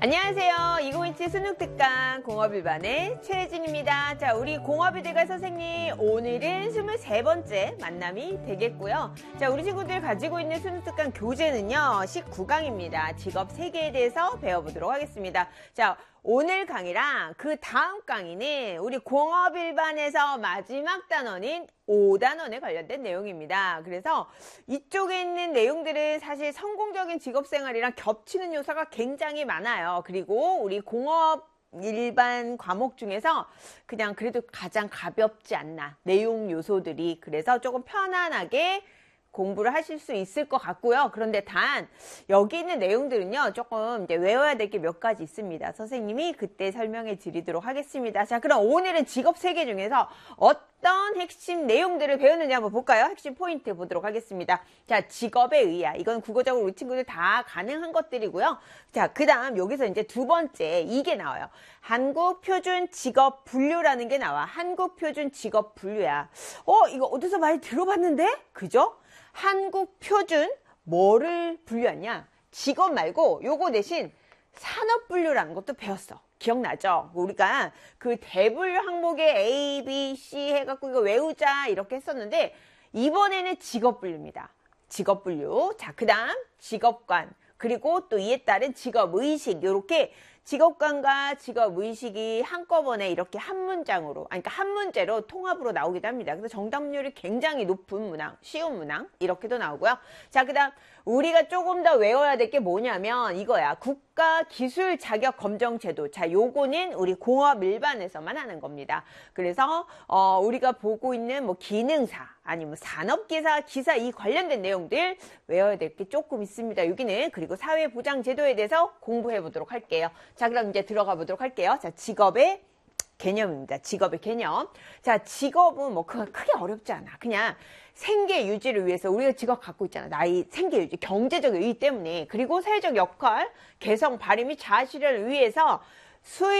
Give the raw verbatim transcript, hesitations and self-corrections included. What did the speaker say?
안녕하세요. 이공이칠 수능특강 공업일반의 최혜진입니다. 자, 우리 공업이대가 선생님, 오늘은 스물세 번째 만남이 되겠고요. 자, 우리 친구들 가지고 있는 수능특강 교재는요, 십구 강입니다. 직업 세 개에 대해서 배워보도록 하겠습니다. 자, 오늘 강의랑 그 다음 강의는 우리 공업일반에서 마지막 단원인 오 단원에 관련된 내용입니다. 그래서 이쪽에 있는 내용들은 사실 성공적인 직업생활이랑 겹치는 요소가 굉장히 많아요. 그리고 우리 공업 일반 과목 중에서 그냥 그래도 가장 가볍지 않나, 내용 요소들이. 그래서 조금 편안하게 공부를 하실 수 있을 것 같고요. 그런데 단 여기 있는 내용들은요, 조금 이제 외워야 될 게 몇 가지 있습니다. 선생님이 그때 설명해 드리도록 하겠습니다. 자, 그럼 오늘은 직업 세 개 중에서 어떤 핵심 내용들을 배웠는지 한번 볼까요? 핵심 포인트 보도록 하겠습니다. 자, 직업의 의야. 이건 국어적으로 우리 친구들 다 가능한 것들이고요. 자, 그 다음 여기서 이제 두 번째 이게 나와요. 한국 표준 직업 분류라는 게 나와. 한국 표준 직업 분류야. 어, 이거 어디서 많이 들어봤는데? 그죠? 한국 표준 뭐를 분류하냐? 직업 말고 요거 대신 산업 분류라는 것도 배웠어. 기억나죠? 우리가 그 대분류 항목에 A, B, C 해갖고 이거 외우자 이렇게 했었는데 이번에는 직업 분류입니다. 직업 분류. 자, 그 다음 직업관. 그리고 또 이에 따른 직업의식. 요렇게 직업관과 직업의식이 한꺼번에 이렇게 한 문장으로, 아니, 그러니까 한 문제로 통합으로 나오기도 합니다. 그래서 정답률이 굉장히 높은 문항, 쉬운 문항, 이렇게도 나오고요. 자, 그 다음, 우리가 조금 더 외워야 될 게 뭐냐면 이거야. 국가기술자격검정제도. 자, 요거는 우리 공업 일반에서만 하는 겁니다. 그래서, 어, 우리가 보고 있는 뭐 기능사, 아니면 산업기사, 기사 이 관련된 내용들 외워야 될 게 조금 있습니다. 여기는. 그리고 사회보장제도에 대해서 공부해 보도록 할게요. 자, 그럼 이제 들어가 보도록 할게요. 자, 직업의 개념입니다. 직업의 개념. 자, 직업은 뭐 크게 어렵지 않아. 그냥 생계 유지를 위해서 우리가 직업 갖고 있잖아. 나이, 생계 유지, 경제적 의의 때문에. 그리고 사회적 역할, 개성, 발휘 및 자아 실현을 위해서 수입